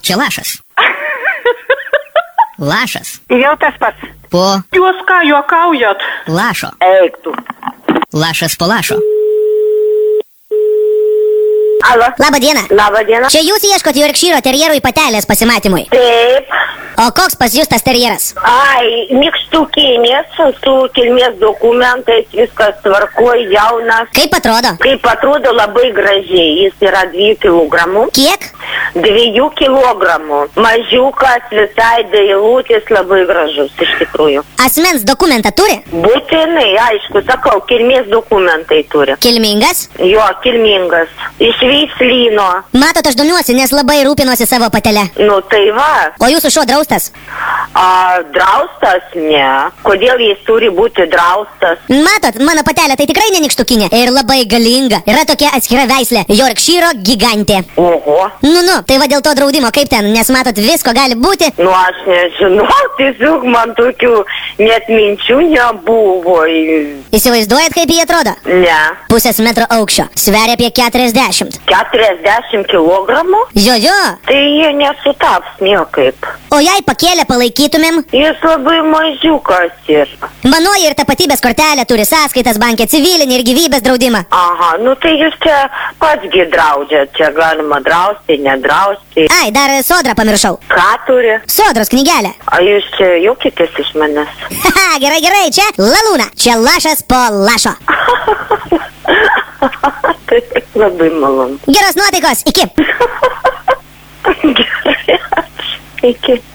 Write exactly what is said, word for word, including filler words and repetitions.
Čia lašas. Lašas. Jau tas pats. Po Jūs ką, juokaujat? lašo. Eik tu. Lašas po lašo. Alo. Labą dieną. Labą dieną. Čia jūs ieškot Yorkšyro terjerui patelės pasimatymui. Taip. O koks pas jūs tas terjeras? Ai, nykštukinis, su kilmės dokumentais, viskas tvarkoj, jaunas. Kaip atrodo? Kaip atrodo, labai gražiai. Jis yra dviejų kilogramų. Kiek? Dviejų kilogramų. Mažiukas, visai dailutis, labai gražus, iš tikrųjų. Asmens dokumentą turi? Būtinai, aišku, sakau, kilmės dokumentai turi. Kilmingas? Jo, kilmingas. Iš veislyno. Matot, aš domiuosi, nes labai rūpinuosi savo patelę. Nu tai va. O jūsų šuo draustas? A, draustas, ne. Kodėl jis turi būti draustas? Matot, mano patelė tai tikrai nenikštukinė ir labai galinga. Yra tokia atskira veislė – Yorkšyro gigantė. Oho. Nu, nu, tai va dėl to draudimo kaip ten, nes matot, visko gali būti. Nu aš nežinau, tiesiog man tokių net minčių nebuvo. Įsivaizduojat, kaip jie atrodo? Ne. Pusės metro aukščio, sveria apie keturiasdešimt. keturiasdešimt kilogramų? Jo, jo. Tai jie nesutaps niekaip. O jei pakėlę palaikytumėm? Jis labai mažiukas yra. Manoji ir tapatybės kortelė turi sąskaitas bankė, civilinį ir gyvybės draudimą. Aha, nu tai jūs čia patsgi draudžiat, čia galima drausti, nedrausti. Ai, dar sodrą pamiršau. Ką turi? Sodros knygelę. A jūs čia juokitės iš manęs? Haha, gerai, gerai, čia Lalūna, čia lašas po lašo. Tai labai malonu. Geros nuotaikos, iki. Gerai, ačiū. Iki.